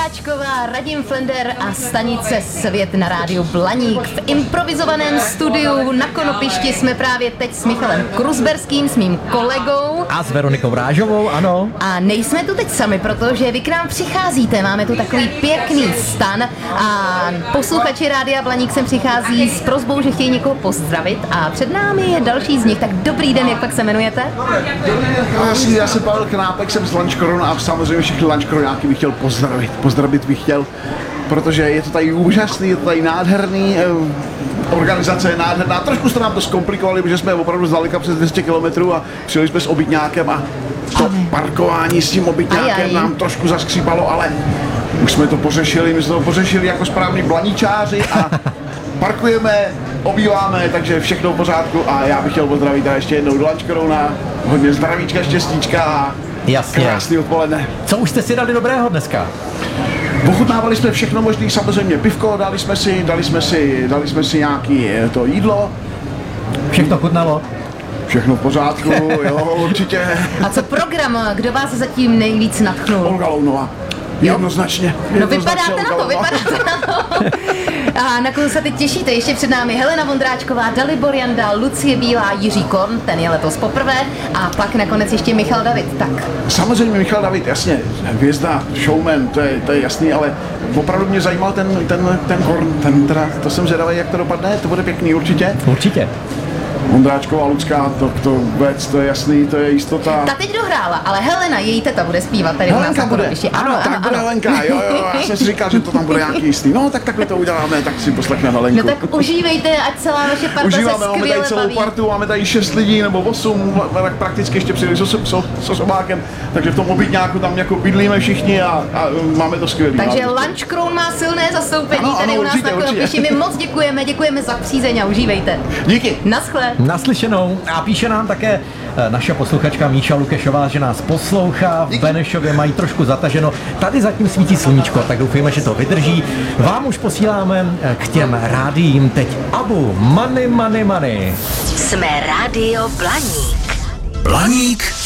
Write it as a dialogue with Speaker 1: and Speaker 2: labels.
Speaker 1: Vondráčková, Radim Flender a stanice Svět na rádiu Blaník. V improvizovaném studiu na Konopišti jsme právě teď s Michalem Kruzberským, s mým kolegou.
Speaker 2: A s Veronikou Rážovou, ano.
Speaker 1: A nejsme tu teď sami, protože vy k nám přicházíte. Máme tu takový pěkný stan a posluchači rádia Blaník sem přichází s prosbou, že chtějí někoho pozdravit a před námi je další z nich. Tak dobrý den, jak pak se jmenujete?
Speaker 3: Já jsem Pavel Knápek, jsem z Lunch Corona a samozřejmě všechny Lunch Coronáky bych chtěl pozdravit. Pozdravit bych chtěl, protože je to tady úžasný, je to tady nádherný, organizace je nádherná. Trošku jste nám to zkomplikovali, protože jsme opravdu zdaleka přes 200 km a přijeli jsme s obytňákem a to parkování s tím obytňákem nám trošku zaskřípalo, ale už jsme to pořešili jako správní blaníčáři a parkujeme, obýváme, takže všechno v pořádku a já bych chtěl pozdravit a ještě jednou do Lunch Corona, hodně zdravíčka, štěstíčka a krásný odpoledne.
Speaker 2: Co už jste si dali dobrého dneska?
Speaker 3: Ochutnávali jsme všechno možný, samozřejmě pivko, dali jsme si nějaký to jídlo.
Speaker 2: Všechno chutnalo?
Speaker 3: Všechno v pořádku, jo, určitě.
Speaker 1: A co program? Kdo vás zatím nejvíc nadchnul?
Speaker 3: Olga Lounová. Jednoznačně.
Speaker 1: No vypadáte na to. A na koho se teď těšíte? Ještě před námi Helena Vondráčková, Dalibor Janda, Lucie Bílá, Jiří Korn, ten je letos poprvé, a pak nakonec ještě Michal David. Tak.
Speaker 3: Samozřejmě Michal David, jasně, hvězda, showman, to je jasný, ale opravdu mě zajímal ten Korn, to jsem zvědavý, jak to dopadne, to bude pěkný určitě.
Speaker 2: Určitě.
Speaker 3: Vondráčková, Lucka, to vůbec, to je jasný, to je jistota.
Speaker 1: Ta teď dohrála, ale Helena, její teta, bude zpívat tady u nás na Konopišti.
Speaker 3: Ano, tak bude Helenka, jo, já jsem si říkal, že to tam bude nějaký jistý. No, tak takhle to uděláme, tak si poslechneme Helenku.
Speaker 1: No tak užívejte, ať celá vaše parta se skvěle
Speaker 3: máme tady celou
Speaker 1: baví.
Speaker 3: partu, máme tady 6 lidí nebo 8, prakticky ještě přijeli s osobákem, takže v tom obytňáku tam jako bydlíme všichni a máme to skvělý.
Speaker 1: Takže Lunch Crown má silné zastoupení tady u nás na Konopišti. My moc děkujeme za přízeň a užívejte.
Speaker 3: Díky.
Speaker 1: Naschle.
Speaker 2: Naslyšenou. A píše nám také naše posluchačka Míša Lukešová, že nás poslouchá. V Benešově mají trošku zataženo. Tady zatím svítí sluníčko, tak doufejme, že to vydrží. Vám už posíláme k těm rádiím teď Abu Money Money Money.
Speaker 4: Jsme Rádio Blaník.
Speaker 5: Blaník